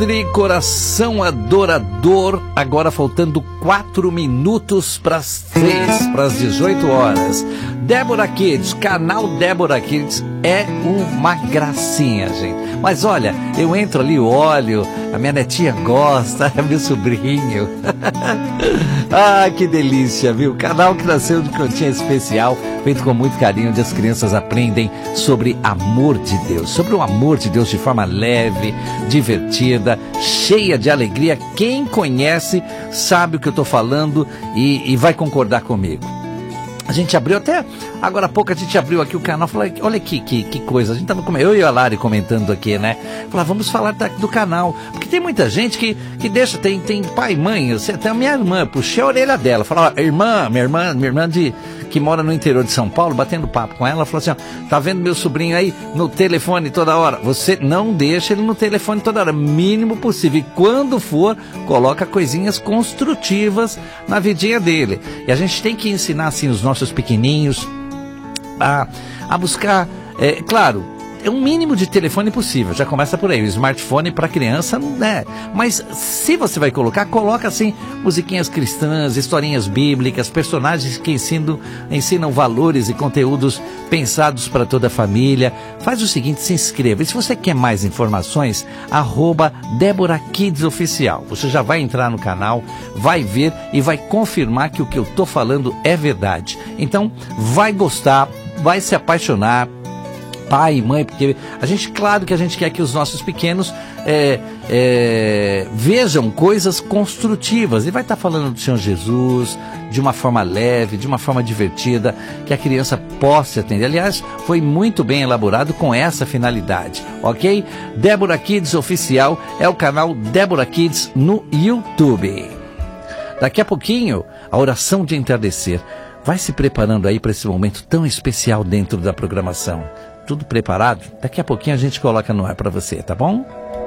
Coração adorador, agora faltando 4 minutos para as 6, para as 18 horas. Débora Kids, canal Débora Kids é uma gracinha, gente. Mas olha, eu entro ali, olho, a minha netinha gosta, é meu sobrinho. Ah, que delícia, viu? Canal que nasceu de cantinha especial, feito com muito carinho, onde as crianças aprendem sobre amor de Deus, sobre o amor de Deus de forma leve, divertida, cheia de alegria. Quem conhece sabe o que eu estou falando e vai concordar comigo. A gente abriu até, agora há pouco a gente abriu aqui o canal, falei, olha que coisa, a gente tava eu e a Lari comentando aqui, né? Falar, vamos falar do canal, porque tem muita gente que deixa, tem pai e mãe, até a minha irmã, puxei a orelha dela, falou, minha irmã que mora no interior de São Paulo, batendo papo com ela, falou assim, ó, tá vendo meu sobrinho aí no telefone toda hora? Você não deixa ele no telefone toda hora, mínimo possível, e quando for, coloca coisinhas construtivas na vidinha dele. E a gente tem que ensinar, assim, os nossos pequeninhos a buscar, claro, é um mínimo de telefone possível, já começa por aí. O smartphone para criança não é, mas se você vai coloca assim, musiquinhas cristãs, historinhas bíblicas, personagens que ensinam valores e conteúdos pensados para toda a família. Faz o seguinte, se inscreva, e se você quer mais informações, @Débora Kids Oficial, você já vai entrar no canal, vai ver e vai confirmar que o que eu tô falando é verdade. Então vai gostar, vai se apaixonar, pai e mãe, porque claro que a gente quer que os nossos pequenos vejam coisas construtivas, e vai estar falando do Senhor Jesus de uma forma leve, de uma forma divertida, que a criança possa atender. Aliás, foi muito bem elaborado com essa finalidade, ok? Débora Kids Oficial é o canal Débora Kids no YouTube. Daqui a pouquinho, a oração de entardecer. Vai se preparando aí para esse momento tão especial dentro da programação. Tudo preparado? Daqui a pouquinho a gente coloca no ar para você, tá bom?